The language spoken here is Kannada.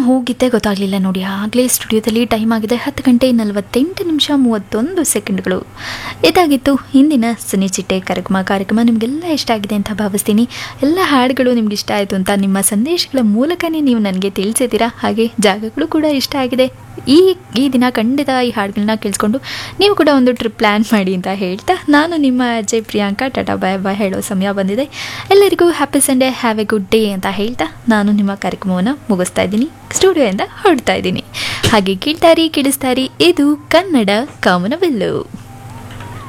ಹೋಗಿದ್ದೆ ಗೊತ್ತಾಗಲಿಲ್ಲ ನೋಡಿ. ಆಗಲೇ ಸ್ಟುಡಿಯೋದಲ್ಲಿ ಟೈಮ್ ಆಗಿದೆ 10:48 ನಿಮಿಷ 31 ಸೆಕೆಂಡ್ಗಳು. ಇದಾಗಿತ್ತು ಇಂದಿನ ಸಿನಿಚಿಟ್ಟೆ ಕಾರ್ಯಕ್ರಮ ನಿಮಗೆಲ್ಲ ಇಷ್ಟ ಆಗಿದೆ ಅಂತ ಭಾವಿಸ್ತೀನಿ. ಎಲ್ಲ ಹಾಡುಗಳು ನಿಮ್ಗೆ ಇಷ್ಟ ಆಯಿತು ಅಂತ ನಿಮ್ಮ ಸಂದೇಶಗಳ ಮೂಲಕನೇ ನೀವು ನನಗೆ ತಿಳಿಸಿದ್ದೀರಾ. ಹಾಗೆ ಜಾಗಗಳು ಕೂಡ ಇಷ್ಟ ಆಗಿದೆ. ಈ ದಿನ ಖಂಡಿತ ಈ ಹಾಡುಗಳನ್ನ ಕೇಳಿಸ್ಕೊಂಡು ನೀವು ಕೂಡ ಒಂದು ಟ್ರಿಪ್ ಪ್ಲ್ಯಾನ್ ಮಾಡಿ ಅಂತ ಹೇಳ್ತಾ ನಾನು ನಿಮ್ಮ ಅಜಯ್ ಪ್ರಿಯಾಂಕಾ ಟಾಟಾ ಬಾಯ್ ಬಾಯ್ ಹೇಳೋ ಸಮಯ ಬಂದಿದೆ. ಎಲ್ಲರಿಗೂ happy Sunday, have A good day ಅಂತ ಹೇಳ್ತಾ ನಾನು ನಿಮ್ಮ ಕಾರ್ಯಕ್ರಮವನ್ನು ಮುಗಿಸ್ತಾ ಇದ್ದೀನಿ, ಸ್ಟುಡಿಯೋಯಿಂದ ಹೊರಡ್ತಾ ಇದ್ದೀನಿ. ಹಾಗೆ ಕೇಳಿಸ್ತಾರಿ ಇದು ಕನ್ನಡ ಕಾಮನಬಿಲ್ಲು.